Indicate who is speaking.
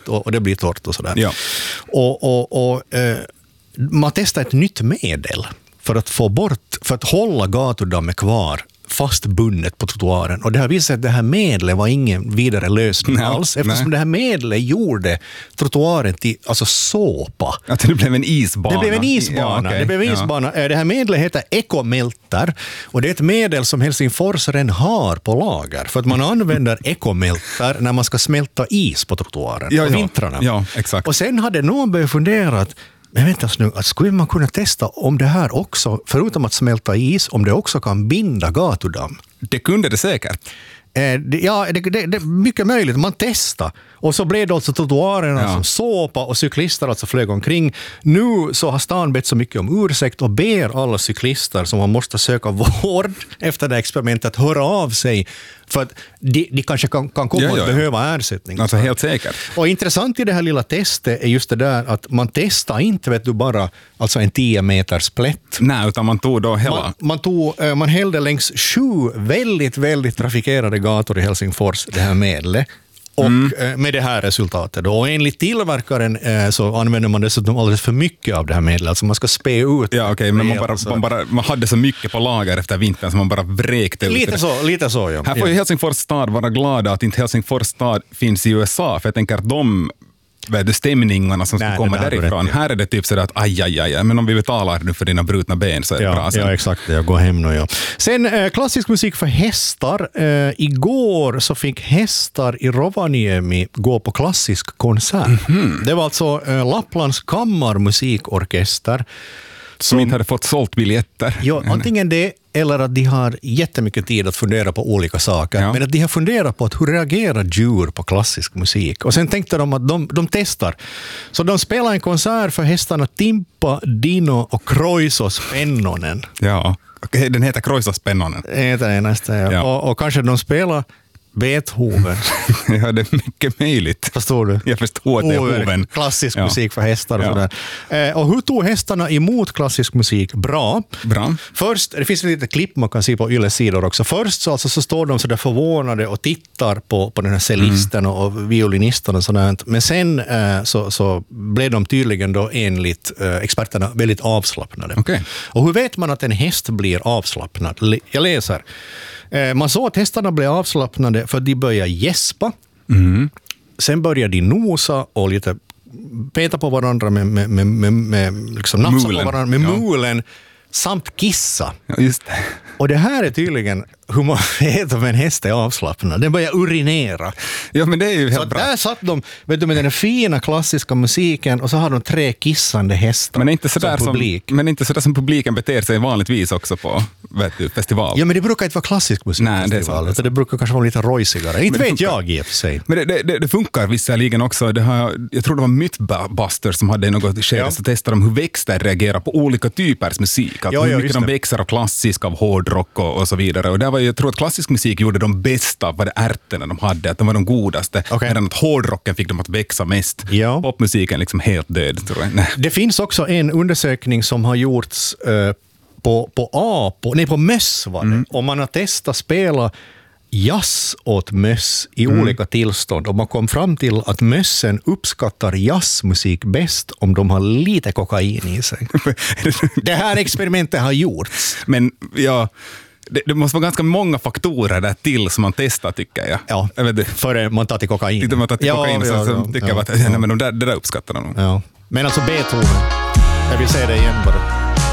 Speaker 1: lätt och det blir torrt och sådär.
Speaker 2: Ja.
Speaker 1: Man testar ett nytt medel för att hålla gatudammet kvar fastbundet på trottoaren. Och det har visat sig att det här medlet var ingen vidare lösning alls. Eftersom det här medlet gjorde trottoaren till såpa.
Speaker 2: Att det blev en isbana.
Speaker 1: Det blev en isbana.
Speaker 2: Ja, okay.
Speaker 1: Det blev en isbana. Det här medlet heter Ecomelter. Och det är ett medel som Helsingfors redan har på lager. För att man använder Ecomelter när man ska smälta is på trottoaren på vintrarna.
Speaker 2: Ja, exakt.
Speaker 1: Och sen hade någon börjat fundera att men vänta nu, att skulle man kunna testa om det här också, förutom att smälta is, om det också kan binda gatudamm?
Speaker 2: Det kunde det säkert.
Speaker 1: Ja, det är mycket möjligt. Man testar. Och så blev det alltså trottoarerna som såpa och cyklister alltså flög omkring. Nu så har stan bett så mycket om ursäkt och ber alla cyklister som man måste söka vård efter det experimentet att höra av sig. För att de kanske kan komma att behöva ersättning.
Speaker 2: Alltså helt säkert.
Speaker 1: Och intressant i det här lilla testet är just det där att man testar inte vet du bara alltså en 10 meters plätt.
Speaker 2: Nej, utan man tog då hela.
Speaker 1: Man hällde längs 7 väldigt, väldigt trafikerade gator i Helsingfors det här medlet. Och med det här resultatet då. Och enligt tillverkaren så använder man dessutom alldeles för mycket av det här medlet. Alltså man ska spä ut.
Speaker 2: Ja, okej, men man hade så mycket på lager efter vintern så man bara vräkte ut.
Speaker 1: Lite så, ja.
Speaker 2: Här får ju Helsingfors stad vara glada att inte Helsingfors stad finns i USA. För jag tänker att stämningarna som ska komma därifrån. Här är det typ sådär att aj, men om vi betalar nu för dina brutna ben så är det bra sen.
Speaker 1: Ja, exakt. Jag går hem nu, ja. Sen klassisk musik för hästar. Igår så fick hästar i Rovaniemi gå på klassisk konsert. Det var alltså Lapplands kammarmusikorkester.
Speaker 2: Som inte hade fått sålt biljetter.
Speaker 1: Ja, antingen det eller att de har jättemycket tid att fundera på olika saker. Ja. Men att de har funderat på att hur reagerar djur på klassisk musik. Och sen tänkte de att de testar. Så de spelar en konsert för hästarna Timpa, Dino och Kroisos Pennonen.
Speaker 2: Ja, den heter Kroisos Pennonen.
Speaker 1: Heter det nästan, ja. Och kanske de spelar Beethoven.
Speaker 2: Ja, det är mycket möjligt.
Speaker 1: Förstår du?
Speaker 2: Jag förstår att det är hoven.
Speaker 1: Klassisk musik för hästar och sådär. Och hur tog hästarna emot klassisk musik? Bra. Först, det finns ett litet klipp man kan se på Yles sidor också. Först så står de så där förvånade och tittar på den här cellisten och violinisten och sådär. Men sen så blev de tydligen då enligt experterna väldigt avslappnade.
Speaker 2: Okay.
Speaker 1: Och hur vet man att en häst blir avslappnad? Jag läser. Man såg att hästarna blev avslappnade för att de började gäspa. Sen började de nosa och lite peta på varandra med liksom nafsa på varandra med mulen samt kissa.
Speaker 2: Ja, just det.
Speaker 1: Och det här är tydligen hur man vet om en häst är avslappnad. Den börjar urinera.
Speaker 2: Ja, men det är ju helt
Speaker 1: så
Speaker 2: bra.
Speaker 1: Där satt de, vet du, med den fina klassiska musiken och så har de 3 kissande hästar.
Speaker 2: Men inte sådär som publiken beter sig vanligtvis också på festival.
Speaker 1: Ja, men det brukar inte vara klassisk musik.
Speaker 2: Nej, det är sant.
Speaker 1: Det brukar kanske vara lite rojsigare. Inte vet jag i och för sig.
Speaker 2: Men det funkar visserligen också. Jag tror det var Mythbusters som hade något skede så testade de hur växter reagerar på olika typers musik. Att hur mycket de växer av klassisk, av hårdrock och så vidare. Och där var jag tror att klassisk musik gjorde de bästa av ärterna de hade. Att de var de godaste. Medan att hårdrocken fick dem att växa mest. Ja. Popmusiken liksom helt död, tror jag. Nej. Det finns också en undersökning som har gjorts på möss var det. Och man har testat spela jazz åt möss i olika tillstånd. Och man kom fram till att mössen uppskattar jazzmusik bäst om de har lite kokain i sig. Det här experimentet har gjorts. Men ja... Det måste vara ganska många faktorer där till som man testar, tycker jag. Ja, före man tar till kokain. Man tar till kokain så tycker jag att det där uppskattar de. Ja. Men alltså Beethoven, jag vill säga det igen bara.